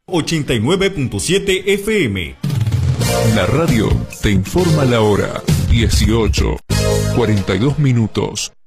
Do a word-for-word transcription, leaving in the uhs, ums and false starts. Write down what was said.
ochenta y nueve punto siete F M. La radio te informa la hora. dieciocho, cuarenta y dos minutos.